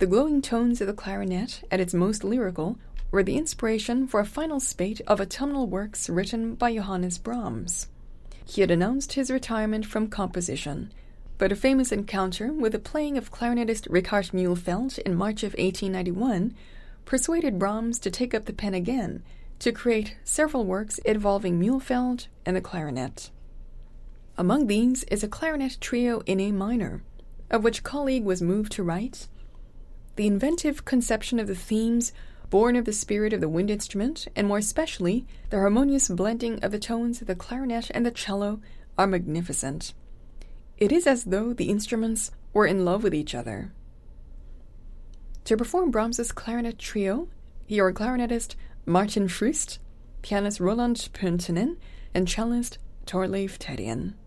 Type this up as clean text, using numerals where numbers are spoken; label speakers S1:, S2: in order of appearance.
S1: The glowing tones of the clarinet, at its most lyrical, were the inspiration for a final spate of autumnal works written by Johannes Brahms. He had announced his retirement from composition, but a famous encounter with the playing of clarinetist Richard Mühlfeld in March of 1891 persuaded Brahms to take up the pen again to create several works involving Mühlfeld and the clarinet. Among these is a clarinet trio in A minor, of which Kollig was moved to write, "The inventive conception of the themes, born of the spirit of the wind instrument, and more especially the harmonious blending of the tones of the clarinet and the cello, are magnificent. It is as though the instruments were in love with each other." To perform Brahms's clarinet trio, here are clarinetist Martin Früst, pianist Roland Pöntinen, and cellist Thorleif Terjen.